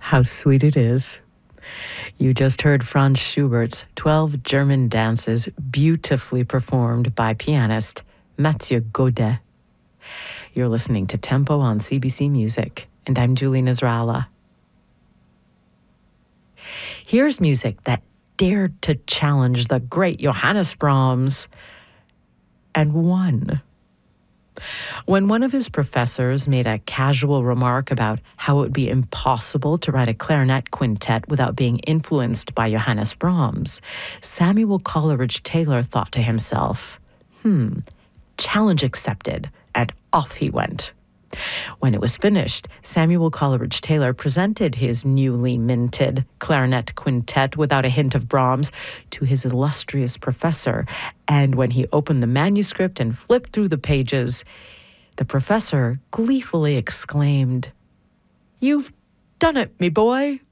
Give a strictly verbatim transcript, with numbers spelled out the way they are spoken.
How sweet it is. You just heard Franz Schubert's twelve German Dances, beautifully performed by pianist Mathieu Godet. You're listening to Tempo on C B C Music, and I'm Julie Nasrallah. Here's music that dared to challenge the great Johannes Brahms and won. When one of his professors made a casual remark about how it would be impossible to write a clarinet quintet without being influenced by Johannes Brahms, Samuel Coleridge Taylor thought to himself, hmm, challenge accepted, and off he went. When it was finished, Samuel Coleridge Taylor presented his newly minted clarinet quintet without a hint of Brahms to his illustrious professor, and when he opened the manuscript and flipped through the pages, the professor gleefully exclaimed, "You've done it, me boy!